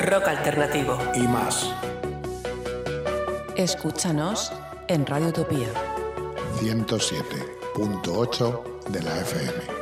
rock alternativo y más. Escúchanos en Radio Utopía 107.8 de la FM.